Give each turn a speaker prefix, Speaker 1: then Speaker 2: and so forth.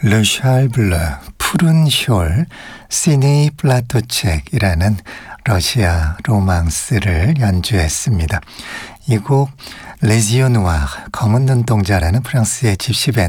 Speaker 1: Le Ciel Bleu, 푸른 숄, 시니 플라토첵이라는 러시아 로망스를 연주했습니다. 이 곡 레지오 누아르, 검은 눈동자라는 프랑스의 집시 밴드